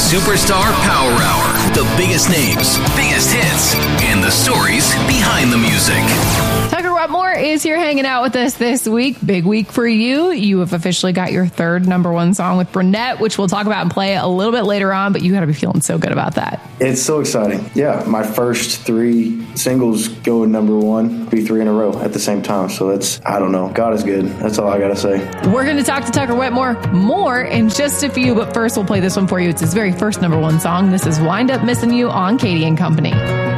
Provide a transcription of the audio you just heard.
Superstar Power Hour. The biggest names, biggest hits, and the stories behind the music. Tucker Wetmore is here hanging out with us this week. Big week for you. You have officially got your third number one song with Burnett, which we'll talk about and play a little bit later on, but you got to be feeling so good about that. It's so exciting. Yeah, my first 3 singles go number one, be 3 in a row at the same time. So that's, I don't know. God is good. That's all I got to say. We're going to talk to Tucker Wetmore more in just a few, but first we'll play this one for you. It's his very first number one song. This is Wind Up Missing You on Katie and Company.